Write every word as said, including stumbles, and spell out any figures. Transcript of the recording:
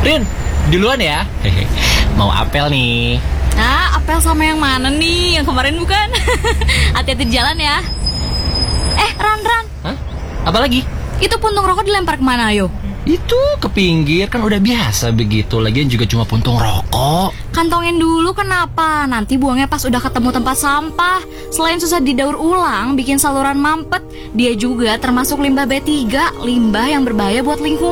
Rin, duluan ya. Hehe. Mau apel nih. Nah, apel sama yang mana nih? Yang kemarin bukan? Hati-hati di jalan ya. Eh, Ran, Ran. Hah? Apa lagi? Itu puntung rokok dilempar kemana, ayo? Itu ke pinggir, kan udah biasa begitu. Lagian juga cuma puntung rokok. Kantongin dulu, kenapa? Nanti buangnya pas udah ketemu tempat sampah. Selain susah didaur ulang, bikin saluran mampet, dia juga termasuk limbah B tiga, limbah yang berbahaya buat lingkungan.